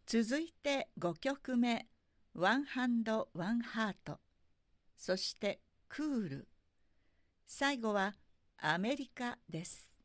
続いて5曲目、ワンハンド・ワンハート、そしてクール、最後はアメリカです。